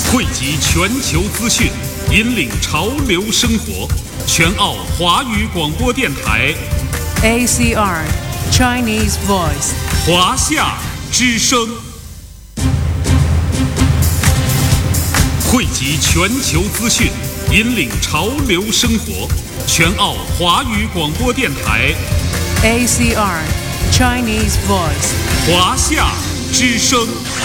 汇集全球资讯，引领潮流生活。全澳华语广播电台 ACR Chinese Voice 华夏之声，汇集全球资讯，引领潮流生活。全澳华语广播电台 ACR Chinese Voice 华夏之声。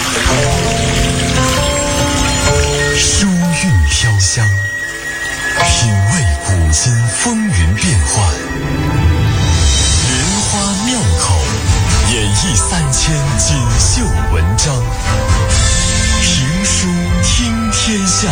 书韵飘香，品味古今风云变幻，莲花妙口，演绎3000锦绣文章。评书听天下，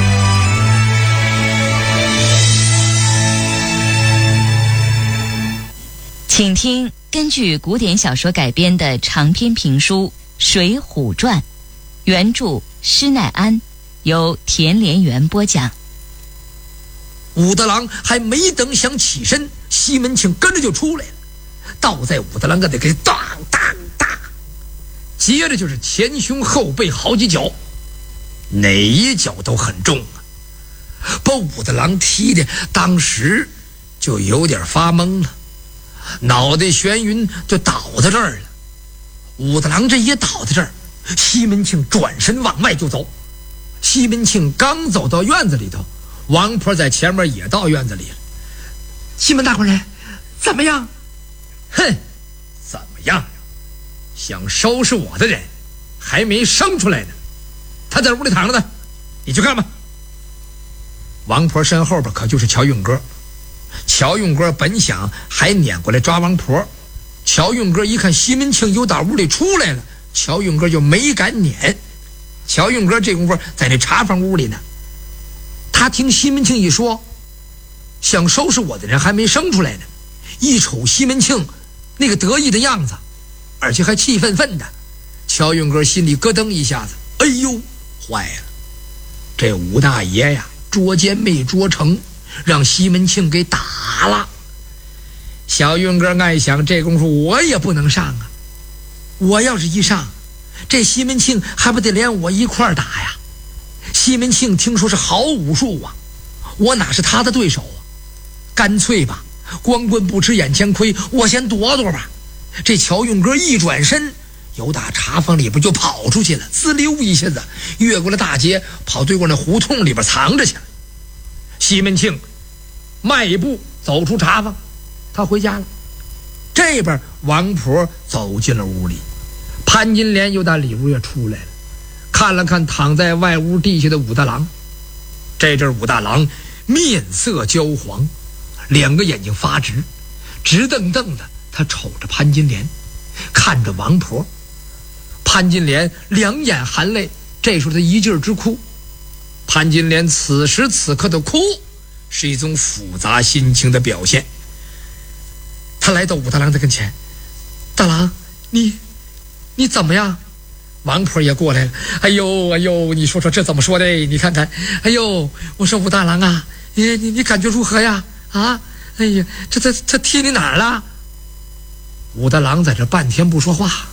请听根据古典小说改编的长篇评书《水浒传》，原著施耐庵，由田连元播讲。 武大郎还没等想起身，西门庆跟着就出来了，倒在武大郎跟那给当当当，接着就是前胸后背好几脚，哪一脚都很重啊，把武大郎踢的当时就有点发懵了，脑袋眩晕就倒在这儿了。武大郎这一倒在这儿，西门庆转身往外就走。西门庆刚走到院子里头，王婆在前面也到院子里了。西门大官人，怎么样？哼，怎么样？想收拾我的人还没生出来呢，他在屋里躺着呢，你去看吧。王婆身后边可就是乔运哥，乔运哥本想还撵过来抓王婆，乔运哥一看西门庆又到屋里出来了，乔运哥就没敢撵。乔运哥这功夫在那茶房屋里呢，他听西门庆一说想收拾我的人还没生出来呢，一瞅西门庆那个得意的样子，而且还气愤愤的，乔运哥心里咯噔一下子，哎呦，坏了，这武大爷呀捉奸没捉成，让西门庆给打了。小运哥暗想，这功夫我也不能上啊，我要是一上，这西门庆还不得连我一块儿打呀？西门庆听说是好武术啊，我哪是他的对手啊？干脆吧，光棍不吃眼前亏，我先躲躲吧。这乔运哥一转身，由打茶房里边就跑出去了，滋溜一下子越过了大街，跑对过那胡同里边藏着去了。西门庆迈步走出茶房，他回家了。这边王婆走进了屋里，潘金莲又打里屋也出来了，看了看躺在外屋地下的武大郎。这阵武大郎面色焦黄，两个眼睛发直，直瞪瞪的他瞅着潘金莲，看着王婆。潘金莲两眼含泪，这时候他一劲儿直哭。潘金莲此时此刻的哭是一种复杂心情的表现。他来到武大郎的跟前，大郎，你怎么样？王婆也过来了。哎呦，你说说这怎么说的？你看看，哎呦，我说武大郎啊，你感觉如何呀？啊，哎呀，这踢你哪儿了？武大郎在这半天不说话，